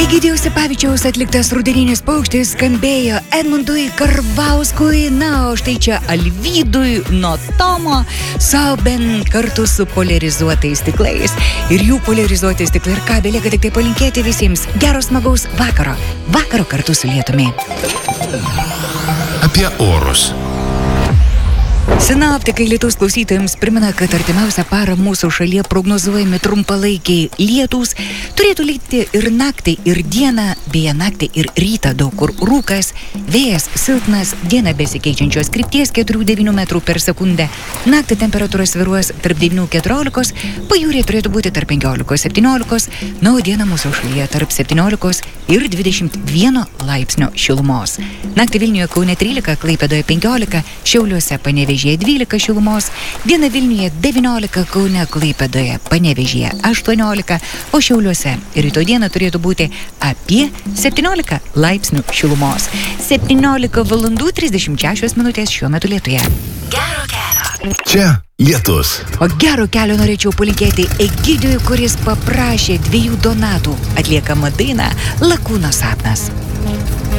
Egidijaus Sipavičiaus atliktas rudeninis paukštis skambėjo Edmundui Karbauskui, na, o štai čia Alvydui nuo Tomo Sauben kartu su polarizuotais stiklais. Ir jų polarizuoti stiklai ir ką, belieka tik tai palinkėti visiems gero smagaus vakaro. Vakaro kartu su lietumi. Apie orus. Sinoptikai lietaus klausytojams primena, kad artimiausią parą mūsų šalyje prognozuojami trumpalaikiai lietūs, turėtų lyti ir naktį, ir dieną, beje naktį ir rytą daug kur rūkas, vėjas silpnas, dieną besikeičiančios krypties 4-9 metrų per sekundę, naktį temperatūra svyruos tarp 9-14, pajūrė turėtų būti tarp 15-17, na, o dieną mūsų šalyje tarp 17 ir 21 laipsnio šilumos. Naktį Vilniuje Kaune 13, Klaipėdoje 15, Šiauliuose Panevėžyje 12 šilumos, diena Vilniuje 19, Kaune Klaipėdoje Panevėžyje 18, o Šiauliuose rytoj dieną turėtų būti apie 17 laipsnių šilumos. 17 valandų 36 minutės šiuo metu Lietuje. Gero kelio. Čia lietus. O gero kelio norėčiau palinkėti Egidijui, kuris paprašė 2 donatų atliekamą dainą Lakūno sapnas.